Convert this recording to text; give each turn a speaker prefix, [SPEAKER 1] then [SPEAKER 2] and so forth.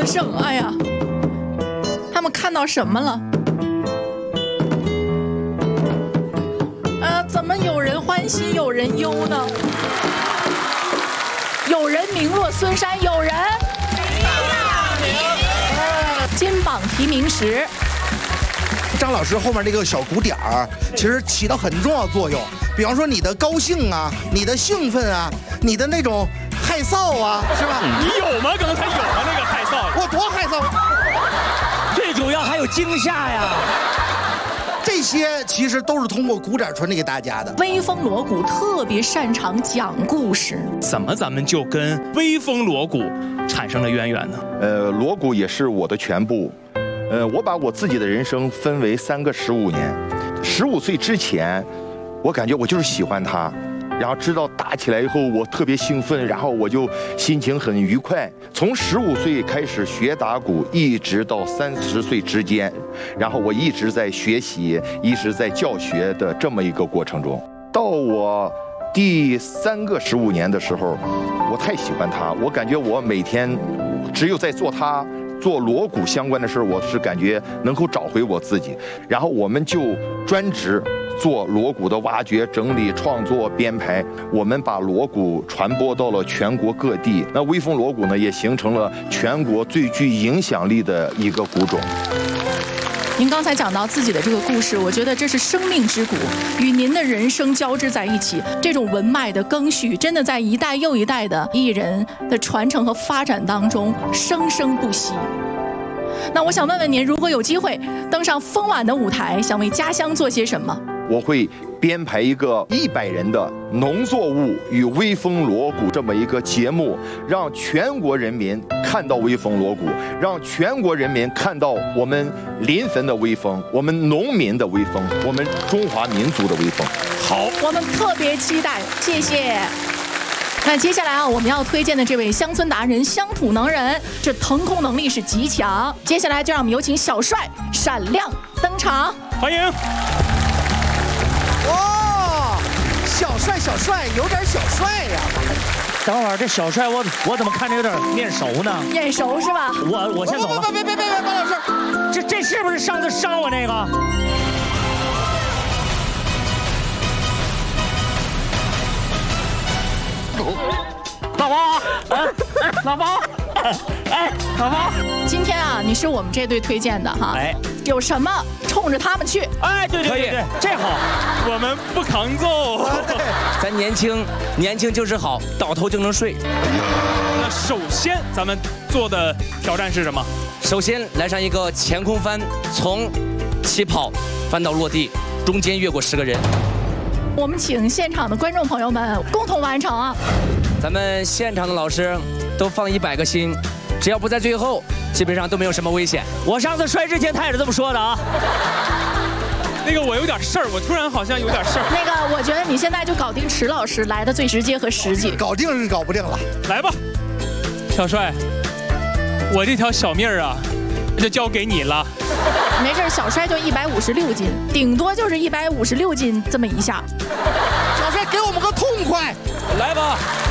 [SPEAKER 1] 掌声！哎呀，他们看到什么了？怎么有人欢喜有人忧呢？有人名落孙山，有人金榜题名时。
[SPEAKER 2] 张老师后面那个小鼓点儿，其实起到很重要的作用。比方说你的高兴啊，你的兴奋啊，你的那种害臊啊，是吧？
[SPEAKER 3] 你有吗？刚才有吗？那个害臊？
[SPEAKER 2] 我多害臊！
[SPEAKER 4] 最主要还有惊吓呀。
[SPEAKER 2] 这些其实都是通过鼓点传递给大家的。
[SPEAKER 1] 威风锣鼓特别擅长讲故事，
[SPEAKER 3] 怎么咱们就跟威风锣鼓产生了渊源呢？
[SPEAKER 5] 锣鼓也是我的全部。我把我自己的人生分为3个15年。15岁之前，我感觉我就是喜欢它，然后知道打起来以后我特别兴奋，然后我就心情很愉快。从15岁开始学打鼓，一直到30岁之间，然后我一直在学习，一直在教学的这么一个过程中。到我第3个15年的时候，我太喜欢它，我感觉我每天只有在做锣鼓相关的事，我是感觉能够找回我自己。然后我们就专职做锣鼓的挖掘、整理、创作、编排。我们把锣鼓传播到了全国各地。那威风锣鼓呢，也形成了全国最具影响力的一个鼓种。
[SPEAKER 1] 您刚才讲到自己的这个故事，我觉得这是生命之鼓，与您的人生交织在一起。这种文脉的更续，真的在一代又一代的艺人的传承和发展当中生生不息。那我想问问您，如果有机会登上风晚的舞台，想为家乡做些什么？
[SPEAKER 5] 我会编排一个100人的农作物与威风锣鼓这么一个节目，让全国人民看到威风锣鼓，让全国人民看到我们临汾的威风，我们农民的威风，我们中华民族的威风。
[SPEAKER 3] 好，
[SPEAKER 1] 我们特别期待，谢谢。那接下来我们要推荐的这位乡村达人、乡土能人，这腾空能力是极强。接下来就让我们有请小帅闪亮登场，
[SPEAKER 3] 欢迎。
[SPEAKER 2] 哇，小帅有点小帅呀。
[SPEAKER 4] 等会儿这小帅我怎么看着有点面熟呢？
[SPEAKER 1] 眼熟是吧？
[SPEAKER 4] 我先走了。
[SPEAKER 2] 别，高老师，
[SPEAKER 4] 这是不是上次伤我那个？老包，老包，老包，
[SPEAKER 1] 今天你是我们这队推荐的哈，有什么冲着他们去？
[SPEAKER 4] 对，这好，
[SPEAKER 3] 我们不扛揍。
[SPEAKER 6] 咱年轻就是好，倒头就能睡。
[SPEAKER 3] 那首先咱们做的挑战是什么？
[SPEAKER 6] 首先来上一个前空翻，从起跑翻到落地，中间越过10个人。
[SPEAKER 1] 我们请现场的观众朋友们共同完成啊！
[SPEAKER 6] 咱们现场的老师都放100个心，只要不在最后，基本上都没有什么危险。
[SPEAKER 4] 我上次摔之前他也是这么说的啊。
[SPEAKER 3] 那个我有点事儿，我突然好像有点事儿。
[SPEAKER 1] 那个我觉得你现在就搞定池老师来的最直接和实际。
[SPEAKER 2] 搞定是搞不定了，
[SPEAKER 3] 来吧，小帅，我这条小命儿啊，就交给你了。
[SPEAKER 1] 没事，小帅就156斤，顶多就是156斤这么一下。
[SPEAKER 2] 小帅给我们个痛快，
[SPEAKER 6] 来吧。